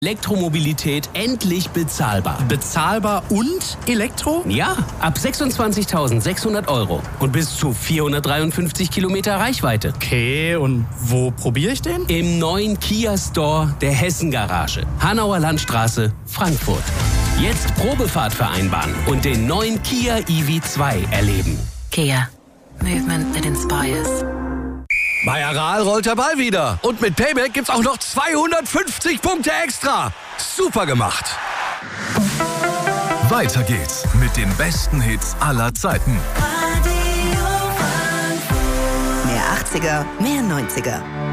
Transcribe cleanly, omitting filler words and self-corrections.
Elektromobilität endlich bezahlbar. Bezahlbar und Elektro? Ja, ab 26.600 € und bis zu 453 Kilometer Reichweite. Okay, und wo probiere ich den? Im neuen Kia Store der Hessen Garage. Hanauer Landstraße, Frankfurt. Jetzt Probefahrt vereinbaren und den neuen Kia EV2 erleben. Kia. Movement that inspires. Bei Aral rollt der Ball wieder. Und mit Payback gibt's auch noch 250 Punkte extra. Super gemacht. Weiter geht's mit den besten Hits aller Zeiten. Mehr 80er, mehr 90er.